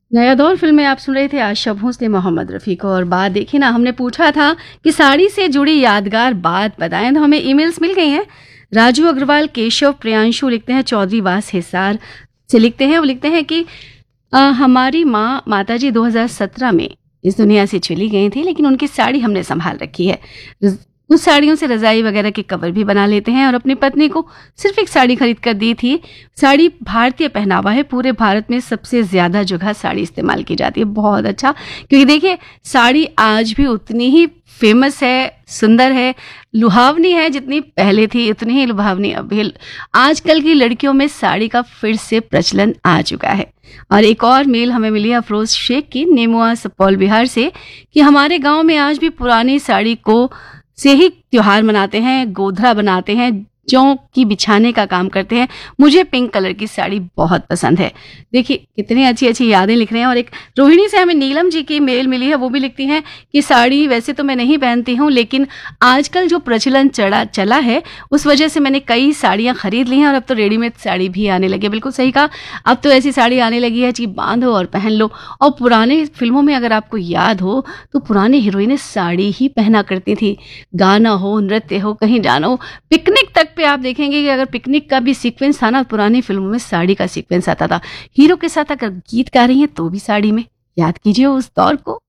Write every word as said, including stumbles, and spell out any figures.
नया दौर फिल्म में आप सुन रहे थे आशा भोसले मोहम्मद रफ़ी को। और बात देखिए ना, हमने पूछा था कि साड़ी से जुड़ी यादगार बात बताएं, तो हमें ईमेल्स मिल गई हैं। राजू अग्रवाल, केशव प्रियांशु लिखते हैं, चौधरी वास हिसार से लिखते हैं। वो लिखते हैं कि आ, हमारी माँ माताजी दो हज़ार सत्रह में इस दुनिया से चली गई थी, लेकिन उनकी साड़ी हमने संभाल रखी है। उस साड़ियों से रज़ाई वगैरह के कवर भी बना लेते हैं और अपनी पत्नी को सिर्फ एक साड़ी खरीद कर दी थी। साड़ी भारतीय पहनावा है, पूरे भारत में सबसे ज़्यादा जगह साड़ी इस्तेमाल की जाती है। बहुत अच्छा, क्योंकि देखिए साड़ी आज भी उतनी ही फेमस है, सुंदर है, लुभावनी है, जितनी पहले थी उतनी ही लुभावनी अब भी आजकल की लड़कियों में साड़ी का फिर से प्रचलन आ चुका है। और एक और मेल हमें मिली है अफरोज शेख की, नेमुआ सुपौल बिहार से, कि हमारे गांव में आज भी पुरानी साड़ी को से ही त्योहार मनाते हैं, गोधरा बनाते हैं, जौ की बिछाने का काम करते हैं। मुझे पिंक कलर की साड़ी बहुत पसंद है। देखिए कितनी अच्छी अच्छी यादें लिख रहे हैं। और एक रोहिणी से हमें नीलम जी की मेल मिली है, वो भी लिखती हैं कि साड़ी वैसे तो मैं नहीं पहनती हूँ, लेकिन आजकल जो प्रचलन चढ़ा चला है उस वजह से मैंने कई साड़ियाँ खरीद ली हैं और अब तो रेडीमेड साड़ी भी आने लगी है। बिल्कुल सही कहा, अब तो ऐसी साड़ी आने लगी है कि बांधो और पहन लो। और पुराने फिल्मों में अगर आपको याद हो तो पुरानी हीरोइनें साड़ी ही पहना करती थी। गाना हो, नृत्य हो, कहीं जाना हो, पिकनिक तक पे आप देखेंगे कि अगर पिकनिक का भी सीक्वेंस था ना, पुरानी फिल्मों में साड़ी का सीक्वेंस आता था। हीरो के साथ अगर गीत गा रही हैं तो भी साड़ी में। याद कीजिए उस दौर को।